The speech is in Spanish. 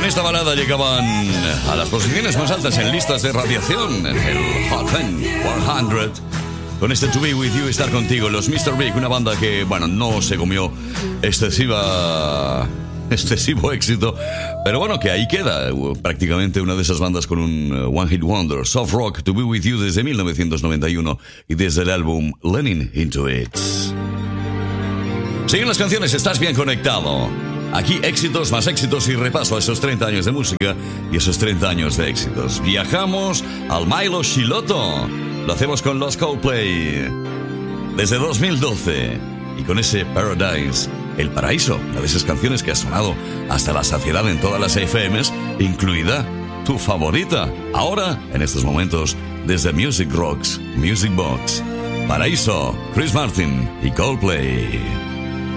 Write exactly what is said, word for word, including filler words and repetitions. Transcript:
esta balada llegaban a las posiciones más altas en listas de radiación, en el Hot cien con este To Be With You, estar contigo. Los mister Big, una banda que, bueno, no se comió excesiva... excesivo éxito, pero bueno, que ahí queda prácticamente una de esas bandas con un One Hit Wonder. Soft Rock, To Be With You, desde mil novecientos noventa y uno y desde el álbum Leaning Into It. Siguen las canciones, estás bien conectado. Aquí éxitos más éxitos y repaso a esos treinta años de música y esos treinta años de éxitos. Viajamos al Milo Scilotto, lo hacemos con los Coldplay desde dos mil doce y con ese Paradise, El Paraíso, una de esas canciones que ha sonado hasta la saciedad en todas las F Ms, incluida tu favorita. Ahora, en estos momentos, desde Music Rocks, Music Box, Paraíso, Chris Martin y Coldplay.